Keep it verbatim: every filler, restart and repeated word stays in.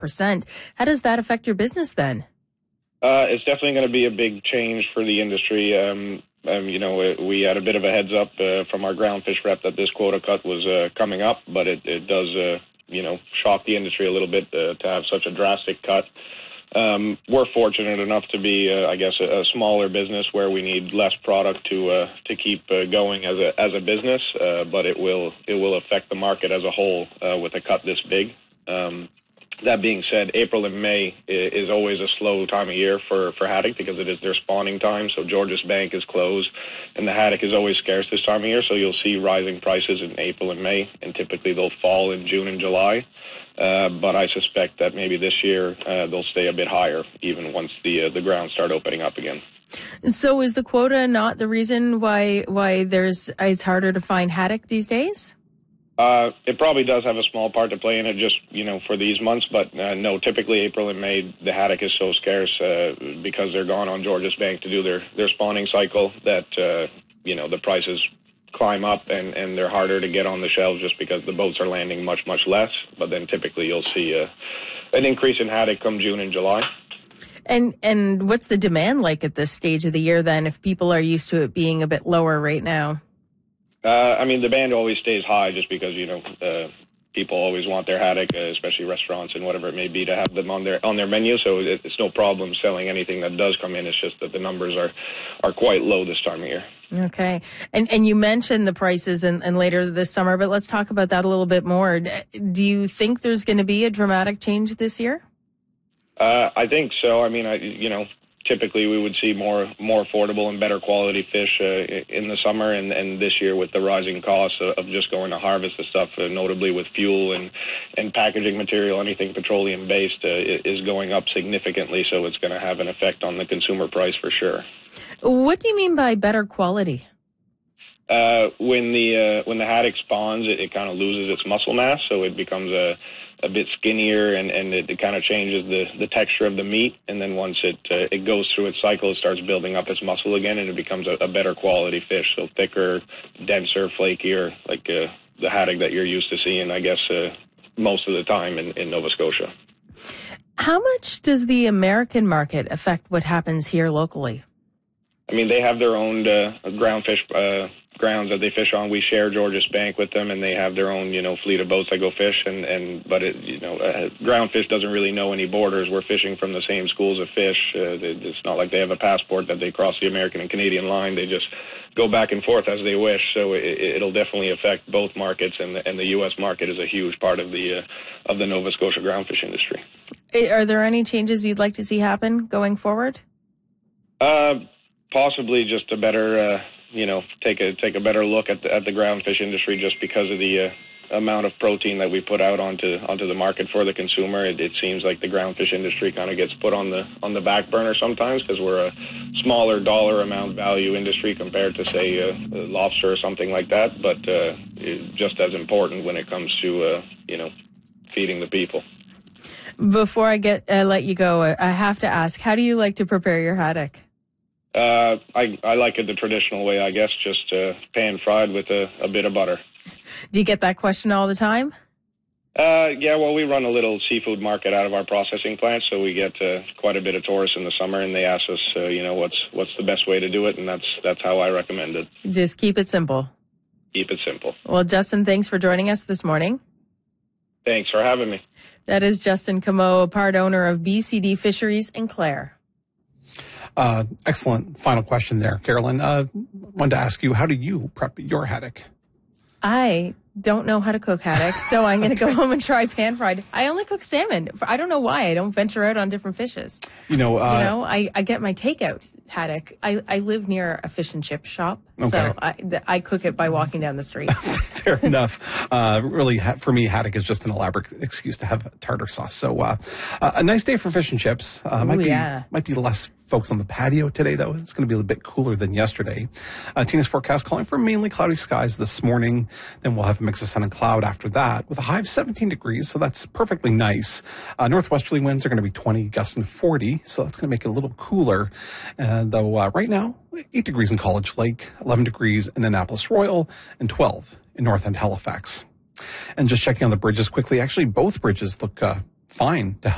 percent. How does that affect your business then? Uh, it's definitely going to be a big change for the industry. Um, um, you know, we had a bit of a heads up uh, from our ground fish rep that this quota cut was uh, coming up, but it, it does, uh, you know, shock the industry a little bit uh, to have such a drastic cut. Um, we're fortunate enough to be, uh, I guess, a, a smaller business where we need less product to uh, to keep uh, going as a as a business, uh, but it will it will affect the market as a whole uh, with a cut this big. Um, that being said, April and May is always a slow time of year for, for haddock because it is their spawning time. So Georges Bank is closed, and the haddock is always scarce this time of year. So you'll see rising prices in April and May, and typically they'll fall in June and July. Uh, but I suspect that maybe this year uh, they'll stay a bit higher, even once the uh, the grounds start opening up again. So is the quota not the reason why why there's it's harder to find haddock these days? Uh, it probably does have a small part to play in it, just you know, for these months. But uh, no, typically April and May the haddock is so scarce uh, because they're gone on Georges Bank to do their their spawning cycle that uh, you know the prices climb up and, and they're harder to get on the shelves just because the boats are landing much, much less. But then typically you'll see uh, an increase in haddock come June and July. And and what's the demand like at this stage of the year then, if people are used to it being a bit lower right now? Uh, I mean, the demand always stays high just because, you know, uh, people always want their haddock, uh, especially restaurants and whatever it may be, to have them on their on their menu. So it, it's no problem selling anything that does come in. It's just that the numbers are, are quite low this time of year. Okay. And and you mentioned the prices and, and later this summer, but let's talk about that a little bit more. Do you think there's going to be a dramatic change this year? Uh, I think so. I mean, I, you know, typically we would see more more affordable and better quality fish uh, in the summer, and, and this year with the rising costs of, of just going to harvest the stuff, uh, notably with fuel and, and packaging material, anything petroleum-based uh, is going up significantly, so it's going to have an effect on the consumer price for sure. What do you mean by better quality? Uh, when the uh, when the haddock spawns, it, it kind of loses its muscle mass, so it becomes a a bit skinnier, and, and it, it kind of changes the, the texture of the meat. And then once it uh, it goes through its cycle, it starts building up its muscle again, and it becomes a, a better quality fish. So thicker, denser, flakier, like uh, the haddock that you're used to seeing, I guess, uh, most of the time in, in Nova Scotia. How much does the American market affect what happens here locally? I mean, they have their own uh, ground fish uh, grounds that they fish on. We share Georges Bank with them, and they have their own, you know, fleet of boats that go fish. And, and but it, you know, uh, ground fish doesn't really know any borders. We're fishing from the same schools of fish. Uh, it's not like they have a passport that they cross the American and Canadian line. They just go back and forth as they wish. So it, it'll definitely affect both markets, and the, and the U S market is a huge part of the uh, of the Nova Scotia ground fish industry. Are there any changes you'd like to see happen going forward? Uh, possibly just a better. Uh, you know, take a take a better look at the, at the ground fish industry, just because of the uh, amount of protein that we put out onto onto the market for the consumer. It, it seems like the ground fish industry kind of gets put on the on the back burner sometimes because we're a smaller dollar amount value industry compared to, say, uh, lobster or something like that. But uh, it's just as important when it comes to uh, you know, feeding the people. Before I get uh, let you go, I have to ask: how do you like to prepare your haddock? Uh, I, I like it the traditional way, I guess, just uh, pan-fried with a, a bit of butter. Do you get that question all the time? Uh, yeah, well, we run a little seafood market out of our processing plant, so we get uh, quite a bit of tourists in the summer, and they ask us, uh, you know, what's what's the best way to do it, and that's that's how I recommend it. Just keep it simple. Keep it simple. Well, Justin, thanks for joining us this morning. Thanks for having me. That is Justin Comeau, part owner of B C D Fisheries in Clare. Uh, excellent final question there, Carolyn. Uh, wanted to ask you, how do you prep your haddock? I don't know how to cook haddock, so I'm going to go home and try pan-fried. I only cook salmon. I don't know why. I don't venture out on different fishes. You know, uh, you know, I, I get my takeout haddock. I, I live near a fish and chip shop, okay. so I, I cook it by walking down the street. Fair enough. Uh, really, for me, haddock is just an elaborate excuse to have tartar sauce. So uh, uh, a nice day for fish and chips. Uh, might Ooh, be yeah. might be less folks on the patio today, though. It's going to be a little bit cooler than yesterday. Uh, Tina's forecast calling for mainly cloudy skies this morning. Then we'll have a mix of sun and cloud after that with a high of seventeen degrees. So that's perfectly nice. Uh, northwesterly winds are going to be twenty, gusting forty. So that's going to make it a little cooler. And though uh, right now, eight degrees in College Lake, eleven degrees in Annapolis Royal, and twelve in North End Halifax. And just checking on the bridges quickly. Actually, both bridges look uh, fine to help.